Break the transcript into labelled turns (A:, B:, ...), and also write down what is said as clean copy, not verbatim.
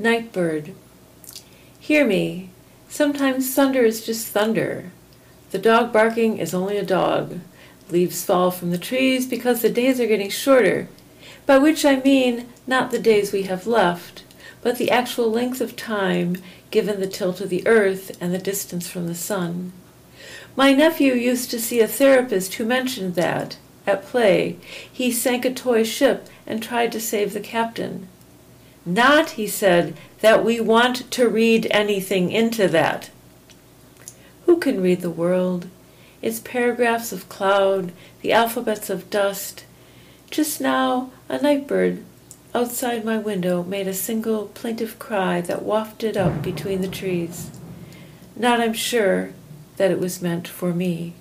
A: Nightbird. Hear me. Sometimes thunder is just thunder. The dog barking is only a dog. Leaves fall from the trees because the days are getting shorter, by which I mean not the days we have left, but the actual length of time given the tilt of the earth and the distance from the sun. My nephew used to see a therapist who mentioned that, at play, he sank a toy ship and tried to save the captain. Not, he said, that we want to read anything into that. Who can read the world? Its paragraphs of cloud, the alphabets of dust. Just now, a nightbird outside my window made a single plaintive cry that wafted up between the trees. Not, I'm sure, that it was meant for me.